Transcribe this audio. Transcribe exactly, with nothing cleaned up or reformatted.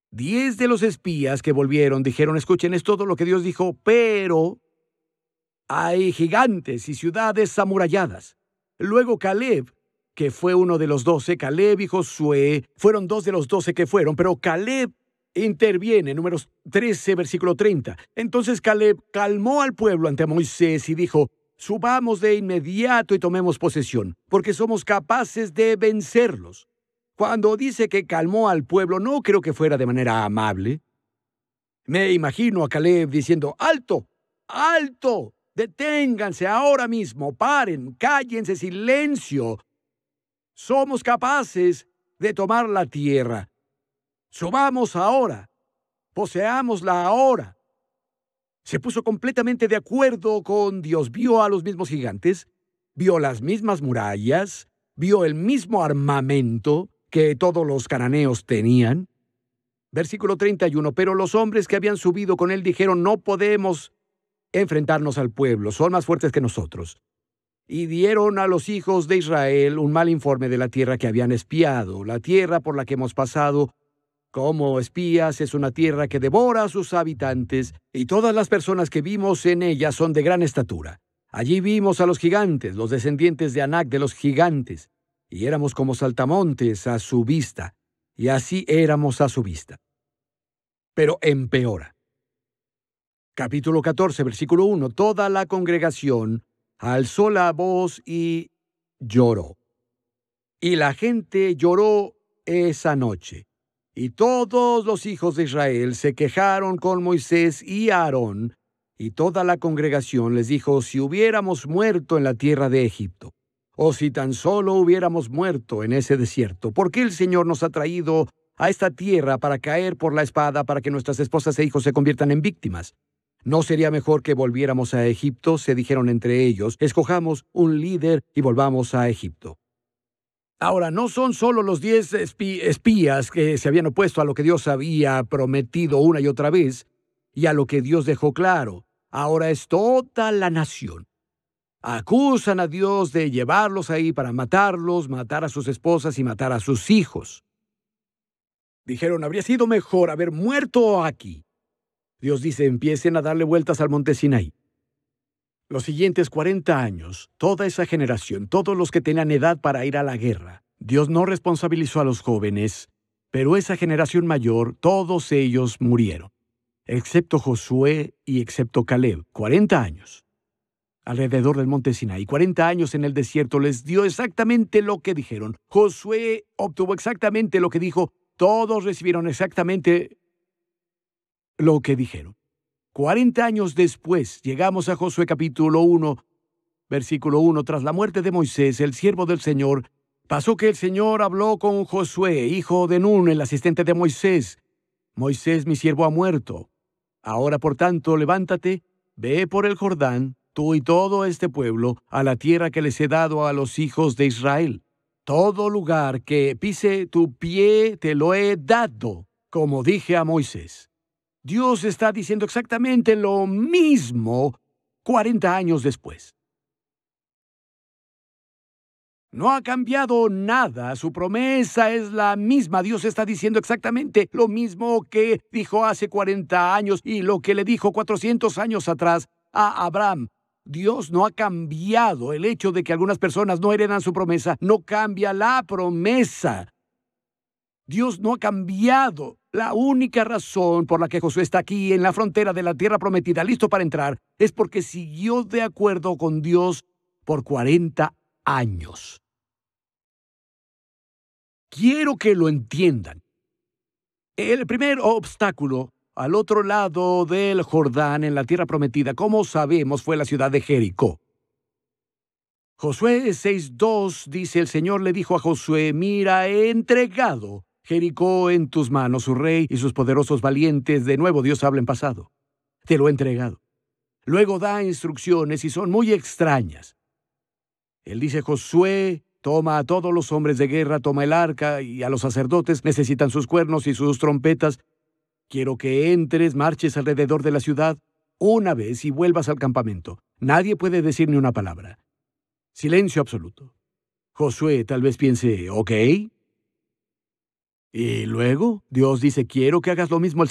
Diez de los espías que volvieron dijeron, escuchen, es todo lo que Dios dijo, pero hay gigantes y ciudades amuralladas. Luego Caleb, que fue uno de los doce, Caleb y Josué, fueron dos de los doce que fueron, pero Caleb interviene, números trece, versículo treinta. Entonces Caleb calmó al pueblo ante Moisés y dijo, subamos de inmediato y tomemos posesión, porque somos capaces de vencerlos. Cuando dice que calmó al pueblo, no creo que fuera de manera amable. Me imagino a Caleb diciendo, ¡alto! ¡Alto! Deténganse ahora mismo, paren, cállense, silencio. Somos capaces de tomar la tierra. Subamos ahora, poseámosla ahora. Se puso completamente de acuerdo con Dios. Vio a los mismos gigantes, vio las mismas murallas, vio el mismo armamento que todos los cananeos tenían. Versículo treinta y uno, pero los hombres que habían subido con él dijeron, no podemos enfrentarnos al pueblo, son más fuertes que nosotros. Y dieron a los hijos de Israel un mal informe de la tierra que habían espiado. La tierra por la que hemos pasado como espías es una tierra que devora a sus habitantes, y todas las personas que vimos en ella son de gran estatura. Allí vimos a los gigantes, los descendientes de Anac de los gigantes, y éramos como saltamontes a su vista, y así éramos a su vista. Pero empeora. Capítulo catorce, versículo uno. Toda la congregación alzó la voz y lloró. Y la gente lloró esa noche. Y todos los hijos de Israel se quejaron con Moisés y Aarón, y toda la congregación les dijo, si hubiéramos muerto en la tierra de Egipto, o si tan solo hubiéramos muerto en ese desierto, ¿por qué el Señor nos ha traído a esta tierra para caer por la espada, para que nuestras esposas e hijos se conviertan en víctimas? ¿No sería mejor que volviéramos a Egipto? Se dijeron entre ellos, escojamos un líder y volvamos a Egipto. Ahora, no son solo los diez espí- espías que se habían opuesto a lo que Dios había prometido una y otra vez, y a lo que Dios dejó claro. Ahora es toda la nación. Acusan a Dios de llevarlos ahí para matarlos, matar a sus esposas y matar a sus hijos. Dijeron, habría sido mejor haber muerto aquí. Dios dice, empiecen a darle vueltas al monte Sinaí. Los siguientes cuarenta años, toda esa generación, todos los que tenían edad para ir a la guerra, Dios no responsabilizó a los jóvenes, pero esa generación mayor, todos ellos murieron, excepto Josué y excepto Caleb, cuarenta años. Alrededor del monte Sinaí, cuarenta años en el desierto, les dio exactamente lo que dijeron. Josué obtuvo exactamente lo que dijo, todos recibieron exactamente lo que dijeron. Cuarenta años después, llegamos a Josué capítulo uno, versículo uno. Tras la muerte de Moisés, el siervo del Señor, pasó que el Señor habló con Josué, hijo de Nun, el asistente de Moisés. Moisés, mi siervo, ha muerto. Ahora, por tanto, levántate, ve por el Jordán, tú y todo este pueblo, a la tierra que les he dado a los hijos de Israel. Todo lugar que pise tu pie te lo he dado, como dije a Moisés. Dios está diciendo exactamente lo mismo cuarenta años después. No ha cambiado nada, su promesa es la misma. Dios está diciendo exactamente lo mismo que dijo hace cuarenta años y lo que le dijo cuatrocientos años atrás a Abraham. Dios no ha cambiado. El hecho de que algunas personas no heredan su promesa no cambia la promesa. Dios no ha cambiado. La única razón por la que Josué está aquí en la frontera de la tierra prometida, listo para entrar, es porque siguió de acuerdo con Dios por cuarenta años. Quiero que lo entiendan. El primer obstáculo al otro lado del Jordán en la tierra prometida, como sabemos, fue la ciudad de Jericó. Josué seis dos dice, el Señor le dijo a Josué, mira, he entregado Jericó en tus manos, su rey y sus poderosos valientes. De nuevo, Dios habla en pasado. Te lo he entregado. Luego da instrucciones y son muy extrañas. Él dice, Josué, toma a todos los hombres de guerra, toma el arca y a los sacerdotes, necesitan sus cuernos y sus trompetas. Quiero que entres, marches alrededor de la ciudad una vez y vuelvas al campamento. Nadie puede decir ni una palabra. Silencio absoluto. Josué tal vez piense, ¿ok? Y luego, Dios dice, quiero que hagas lo mismo.